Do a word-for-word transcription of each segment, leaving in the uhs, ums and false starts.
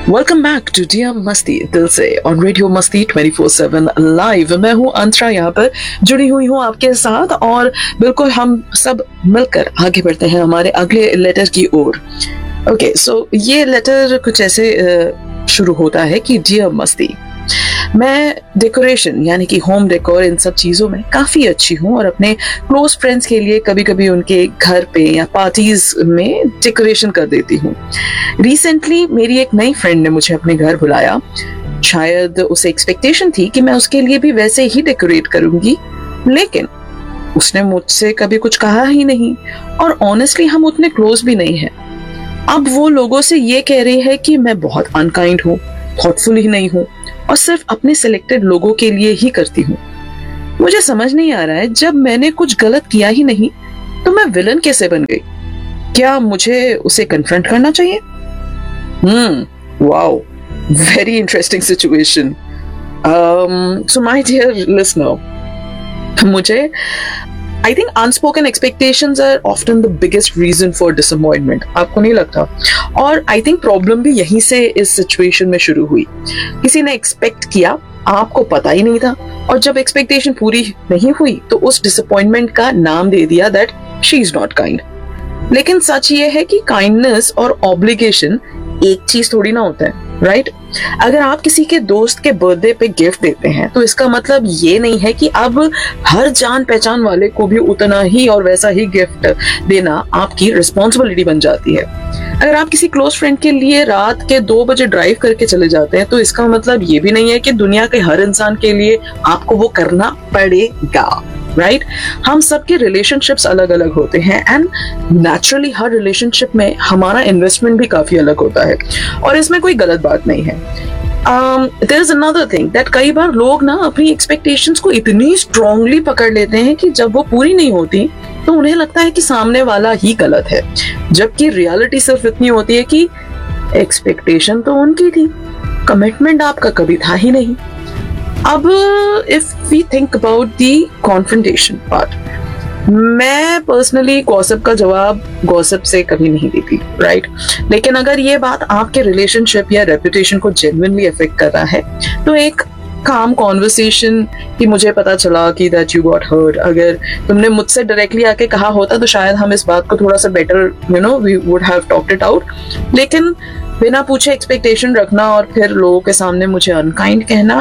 Welcome back to dear मस्ती दिल से ऑन रेडियो मस्ती ट्वेंटी फोर सेवन लाइव। मैं हूँ अंतरा, यहाँ पर जुड़ी हुई हूँ आपके साथ और बिल्कुल हम सब मिलकर आगे बढ़ते हैं हमारे अगले लेटर की ओर। ओके, सो ये लेटर कुछ ऐसे uh, शुरू होता है कि डियर मस्ती, मैं डेकोरेशन यानी कि होम डेकोर इन सब चीज़ों में काफ़ी अच्छी हूँ और अपने क्लोज फ्रेंड्स के लिए कभी कभी उनके घर पे या पार्टीज में डेकोरेशन कर देती हूँ। रिसेंटली मेरी एक नई फ्रेंड ने मुझे अपने घर बुलाया। शायद उसे एक्सपेक्टेशन थी कि मैं उसके लिए भी वैसे ही डेकोरेट करूँगी, लेकिन उसने मुझसे कभी कुछ कहा ही नहीं और ऑनेस्टली हम उतने क्लोज भी नहीं हैं। अब वो लोगों से ये कह रही है कि मैं बहुत अनकाइंड हूँ, थॉटफुल ही नहीं हूँ और सिर्फ अपने सिलेक्टेड लोगों के लिए ही करती हूँ। मुझे समझ नहीं आ रहा है, जब मैंने कुछ गलत किया ही नहीं तो मैं विलन कैसे बन गई? क्या मुझे उसे कन्फ्रंट करना चाहिए? हम्म wow, very interesting situation. So my dear listener, मुझे I think unspoken expectations are often the biggest reason for disappointment. आपको नहीं लगता? और I think problem भी यहीं से इस सिचुएशन में शुरू हुई। किसी ने एक्सपेक्ट किया, आपको पता ही नहीं था, और जब एक्सपेक्टेशन पूरी नहीं हुई तो उस डिसअपॉइंटमेंट का नाम दे दिया that she is not kind. लेकिन सच ये है कि काइंडनेस और ऑब्लिगेशन एक चीज थोड़ी ना होता है, राइट right? अगर आप किसी के दोस्त के बर्थडे पे गिफ्ट देते हैं तो इसका मतलब ये नहीं है कि अब हर जान पहचान वाले को भी उतना ही और वैसा ही गिफ्ट देना आपकी रिस्पॉन्सिबिलिटी बन जाती है। अगर आप किसी क्लोज फ्रेंड के लिए रात के दो बजे ड्राइव करके चले जाते हैं तो इसका मतलब ये भी नहीं है कि दुनिया के हर इंसान के लिए आपको वो करना पड़ेगा, राइट right? हम सबके रिलेशनशिप्स अलग अलग होते हैं एंड नेचुरली हर रिलेशनशिप में हमारा इन्वेस्टमेंट भी काफी अलग होता है और इसमें कोई गलत बात नहीं है। There is another thing that कई बार लोग ना अपनी एक्सपेक्टेशंस को इतनी स्ट्रांगली पकड़ लेते हैं कि जब वो पूरी नहीं होती तो उन्हें लगता है कि सामने वाला ही गलत है, जबकि रियलिटी सिर्फ इतनी होती है कि एक्सपेक्टेशन तो उनकी थी, कमिटमेंट आपका कभी था ही नहीं। अब if we think about the confrontation part, मैं पर्सनली गॉसिप का जवाब गॉसिप से कभी नहीं देती, राइट right? लेकिन अगर ये बात आपके रिलेशनशिप या रेपुटेशन को जेन्युइनली अफेक्ट कर रहा है तो एक काम कॉन्वर्सेशन कि मुझे पता चला कि दैट यू गॉट हर्ट, अगर तुमने मुझसे डायरेक्टली आके कहा होता तो शायद हम इस बात को थोड़ा सा better you know we would have talked it out. लेकिन बिना पूछे एक्सपेक्टेशन रखना और फिर लोगों के सामने मुझे अनकाइंड कहना,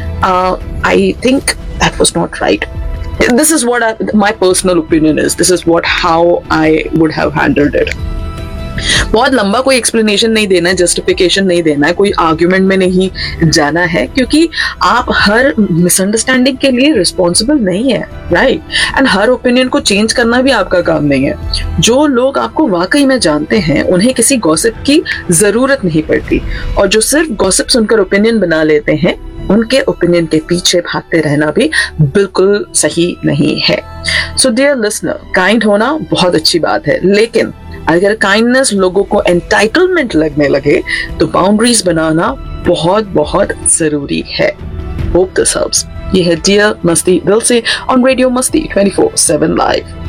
I think that was not right. This is what I, my personal opinion is. This is what how I would have handled it. बहुत लंबा कोई एक्सप्लेनेशन नहीं देना है, जस्टिफिकेशन नहीं देना है, कोई आर्ग्यूमेंट में नहीं जाना है, क्योंकि आप हर मिसअंडरस्टैंडिंग के लिए रिस्पॉन्सिबल नहीं है, right right? And her opinion को चेंज करना भी आपका काम नहीं है। जो लोग आपको वाकई में जानते हैं उन्हें किसी गॉसिप की जरूरत नहीं पड़ती, और जो सिर्फ गॉसिप सुनकर ओपिनियन बना लेते हैं उनके ओपिनियन के पीछे भागते रहना भी बिल्कुल सही नहीं है। सो डियर लिसनर, काइंड होना बहुत अच्छी बात है, लेकिन अगर काइंडनेस लोगों को एंटाइटलमेंट लगने लगे तो बाउंड्रीज बनाना बहुत बहुत जरूरी है। Hope this helps. ये है डियर मस्ती दिल से ऑन रेडियो मस्ती ट्वेंटी फोर सेवन लाइव।